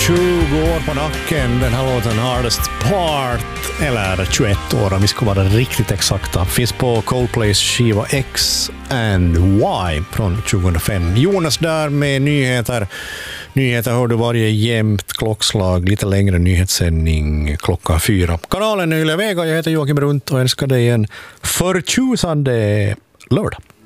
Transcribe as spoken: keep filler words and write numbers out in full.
tjugo år på nacken. Den här låten Hardest Part, eller tjugoett år om vi ska vara riktigt exakta, finns på Coldplays skiva X and Y från tjugohundrafem. Jonas där med nyheter. Nyheter hör du varje jämnt klockslag, lite längre nyhetssändning klockan fyra. Kanalen är Yle Vega, jag heter Joakim Runt och önskar dig en förtjusande lördag.